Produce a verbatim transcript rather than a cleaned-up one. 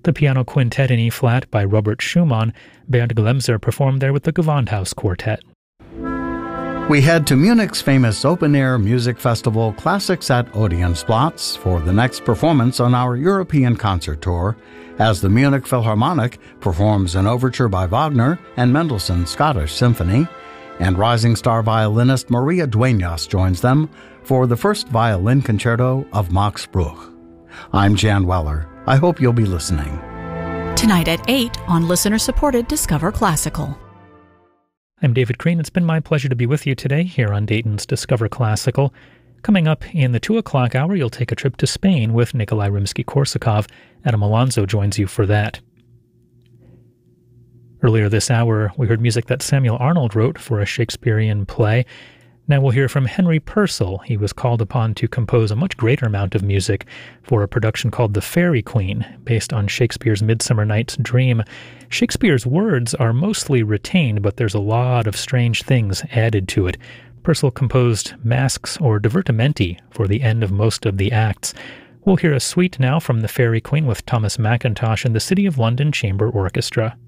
The piano quintet in E-flat by Robert Schumann, Bernd Glemser performed there with the Gewandhaus Quartet. We head to Munich's famous open-air music festival Classics at Odeonsplatz for the next performance on our European concert tour, as the Munich Philharmonic performs an overture by Wagner and Mendelssohn's Scottish Symphony, and rising star violinist Maria Dueñas joins them for the first violin concerto of Max Bruch. I'm Jan Weller. I hope you'll be listening. Tonight at eight on listener-supported Discover Classical. I'm David Crane. It's been my pleasure to be with you today here on Dayton's Discover Classical. Coming up in the two o'clock hour, you'll take a trip to Spain with Nikolai Rimsky-Korsakov. Adam Alonso joins you for that. Earlier this hour, we heard music that Samuel Arnold wrote for a Shakespearean play. Now we'll hear from Henry Purcell. He was called upon to compose a much greater amount of music for a production called The Fairy Queen, based on Shakespeare's Midsummer Night's Dream. Shakespeare's words are mostly retained, but there's a lot of strange things added to it. Purcell composed masks or divertimenti for the end of most of the acts. We'll hear a suite now from The Fairy Queen with Thomas McIntosh and the City of London Chamber Orchestra.